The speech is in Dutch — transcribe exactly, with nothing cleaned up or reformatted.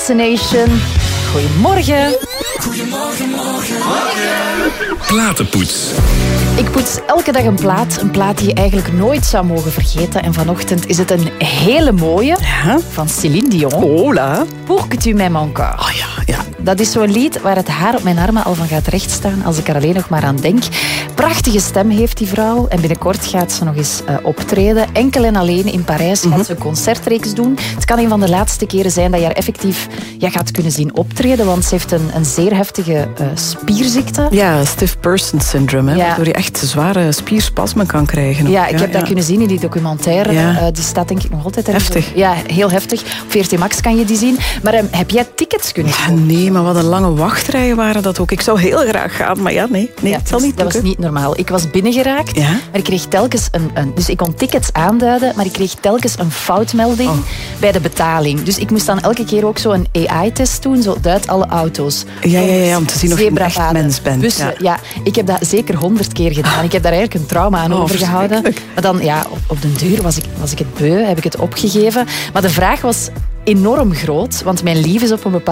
Nation. Goedemorgen. Goedemorgen, morgen, morgen. Platenpoets. Ik poets elke dag een plaat. Een plaat die je eigenlijk nooit zou mogen vergeten. En vanochtend is het een hele mooie Ja? van Céline Dion. Hola. Pour que tu m'aimes encore. Oh ja, ja. Dat is zo'n lied waar het haar op mijn armen al van gaat rechtstaan als ik er alleen nog maar aan denk. Prachtige stem heeft die vrouw. En binnenkort gaat ze nog eens uh, optreden. Enkel en alleen in Parijs gaat ze een concertreeks doen. Het kan een van de laatste keren zijn dat je haar effectief ja, gaat kunnen zien optreden. Want ze heeft een, een zeer heftige uh, spierziekte. Ja, stiff person syndrome, hè, Ja. waardoor je echt zware spierspasmen kan krijgen. Ja, ik heb ja. dat kunnen zien in die documentaire. Ja. Uh, die staat denk ik nog altijd ergens. Heftig. Ja, heel heftig. Op V R T Max kan je die zien. Maar um, heb jij tickets kunnen Ja, kopen? nee, maar wat een lange wachtrijen waren dat ook. Ik zou heel graag gaan, maar ja, nee. nee Ja, het zal dus niet dat was lukken. niet normaal. Ik was binnengeraakt, Ja? maar ik kreeg telkens een, een... Dus ik kon tickets aanduiden, maar ik kreeg telkens een foutmelding Oh. bij de betaling. Dus ik moest dan elke keer ook zo een A I-test doen. Zo duid alle auto's. Ja, ja, ja, om te zien of je een echt zebrapaden, mens bent. bussen. Ja. Ja, ik heb dat zeker honderd keer gedaan. Ik heb daar eigenlijk een trauma aan Oh, overgehouden. verschrikkelijk. Maar dan, ja, op, op den duur was ik, was ik het beu, heb ik het opgegeven. Maar de vraag was enorm groot, want mijn lief is op een bepaald